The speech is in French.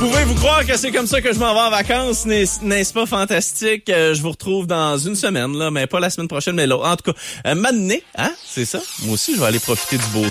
Pouvez-vous croire que c'est comme ça que je m'en vais en vacances? N'est-ce pas fantastique? Je vous retrouve dans une semaine, là, mais pas la semaine prochaine, mais l'autre. En tout cas, m'amener, hein? C'est ça? Moi aussi, je vais aller profiter du beau